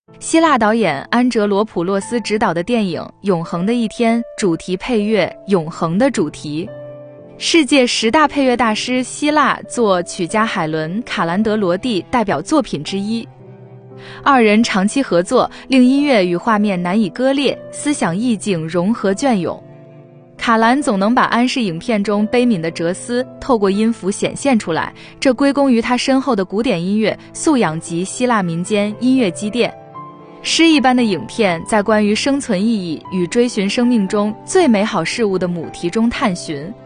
希腊导演安哲罗普洛斯执导的电影《永恒的一天》主题配乐《永恒的主题》。世界10大配乐大师希腊作曲家海伦·卡兰德罗蒂代表作品之一。二人长期合作，令音乐与画面难以割裂，思想意境融合隽永。卡兰总能把安氏影片中悲悯的哲思透过音符显现出来，这归功于他深厚的古典音乐素养及希腊民间音乐积淀。诗一般的影片在关于生存意义与追寻生命中最美好事物的母题中探寻。